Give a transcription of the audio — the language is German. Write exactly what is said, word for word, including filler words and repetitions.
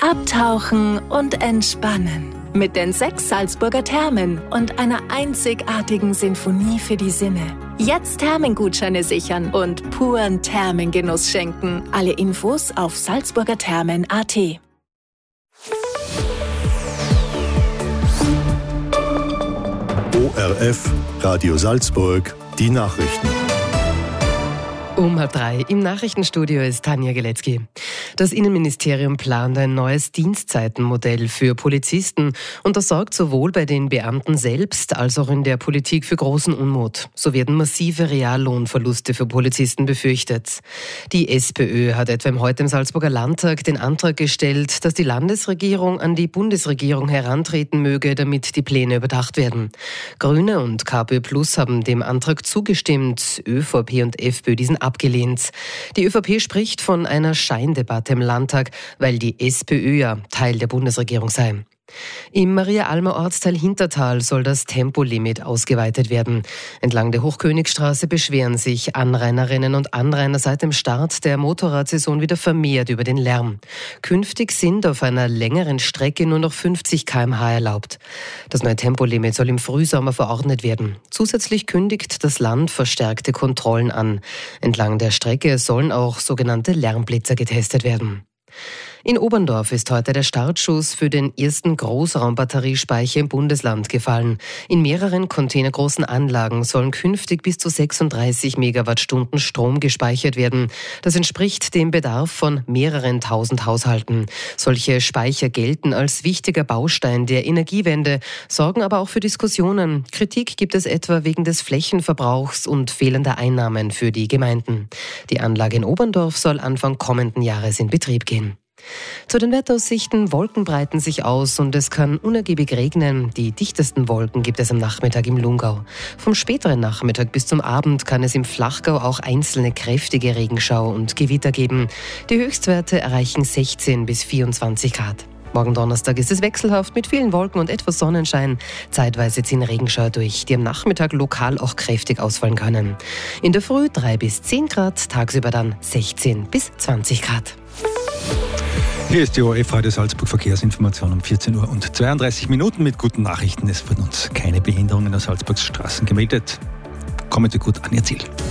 Abtauchen und entspannen. Mit den sechs Salzburger Thermen und einer einzigartigen Sinfonie für die Sinne. Jetzt Thermengutscheine sichern und puren Thermengenuss schenken. Alle Infos auf salzburgerthermen punkt a t. O R F, Radio Salzburg, die Nachrichten. Um halb drei im Nachrichtenstudio ist Tanja Geletzky. Das Innenministerium plant ein neues Dienstzeitenmodell für Polizisten und das sorgt sowohl bei den Beamten selbst als auch in der Politik für großen Unmut. So werden massive Reallohnverluste für Polizisten befürchtet. Die SPÖ hat etwa heute im Salzburger Landtag den Antrag gestellt, dass die Landesregierung an die Bundesregierung herantreten möge, damit die Pläne überdacht werden. Grüne und KPÖ Plus haben dem Antrag zugestimmt, ÖVP und FPÖ diesen abgelehnt. Die ÖVP spricht von einer Scheindebatte im Landtag, weil die SPÖ ja Teil der Bundesregierung sei. Im Maria-Almer-Ortsteil Hintertal soll das Tempolimit ausgeweitet werden. Entlang der Hochkönigstraße beschweren sich Anrainerinnen und Anrainer seit dem Start der Motorradsaison wieder vermehrt über den Lärm. Künftig sind auf einer längeren Strecke nur noch fünfzig Kilometer pro Stunde erlaubt. Das neue Tempolimit soll im Frühsommer verordnet werden. Zusätzlich kündigt das Land verstärkte Kontrollen an. Entlang der Strecke sollen auch sogenannte Lärmblitzer getestet werden. In Oberndorf ist heute der Startschuss für den ersten Großraumbatteriespeicher im Bundesland gefallen. In mehreren containergroßen Anlagen sollen künftig bis zu sechsunddreißig Megawattstunden Strom gespeichert werden. Das entspricht dem Bedarf von mehreren tausend Haushalten. Solche Speicher gelten als wichtiger Baustein der Energiewende, sorgen aber auch für Diskussionen. Kritik gibt es etwa wegen des Flächenverbrauchs und fehlender Einnahmen für die Gemeinden. Die Anlage in Oberndorf soll Anfang kommenden Jahres in Betrieb gehen. Zu den Wetteraussichten: Wolken breiten sich aus und es kann unergiebig regnen. Die dichtesten Wolken gibt es am Nachmittag im Lungau. Vom späteren Nachmittag bis zum Abend kann es im Flachgau auch einzelne kräftige Regenschauer und Gewitter geben. Die Höchstwerte erreichen sechzehn bis vierundzwanzig Grad. Morgen Donnerstag ist es wechselhaft mit vielen Wolken und etwas Sonnenschein. Zeitweise ziehen Regenschauer durch, die am Nachmittag lokal auch kräftig ausfallen können. In der Früh drei bis zehn Grad, tagsüber dann sechzehn bis zwanzig Grad. Hier ist die O R F Radio Salzburg Verkehrsinformation um vierzehn Uhr und zweiunddreißig Minuten mit guten Nachrichten. Es wurden uns keine Behinderungen auf Salzburgs Straßen gemeldet. Kommen Sie gut an Ihr Ziel.